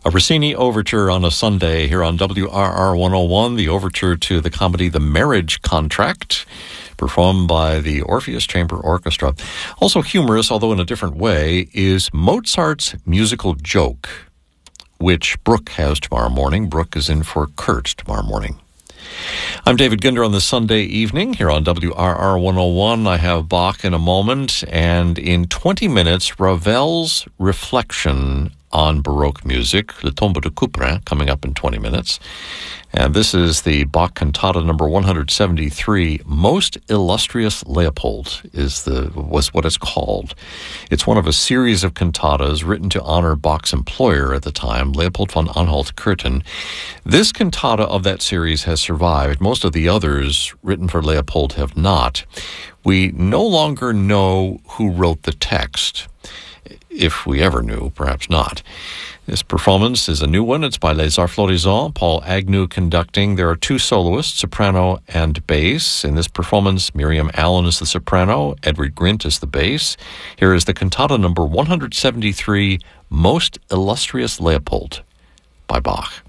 A Rossini overture on a Sunday here on WRR 101, the overture to the comedy The Marriage Contract, performed by the Orpheus Chamber Orchestra. Also humorous, although in a different way, is Mozart's musical joke, which Brooke has tomorrow morning. Brooke is in for Kurt tomorrow morning. I'm David Ginder on this Sunday evening here on WRR 101. I have Bach in a moment, and in 20 minutes, Ravel's Reflection on Baroque music, Le Tombeau de Couperin, coming up in 20 minutes. And this is the Bach cantata number 173, Most Illustrious Leopold was what it's called. It's one of a series of cantatas written to honor Bach's employer at the time, Leopold von Anhalt-Köthen. This cantata of that series has survived. Most of the others written for Leopold have not. We no longer know who wrote the text. If we ever knew, perhaps not. This performance is a new one. It's by Les Arts Florissants, Paul Agnew conducting. There are two soloists, soprano and bass. In this performance, Miriam Allen is the soprano, Edward Grint is the bass. Here is the cantata number 173, Most Illustrious Leopold by Bach.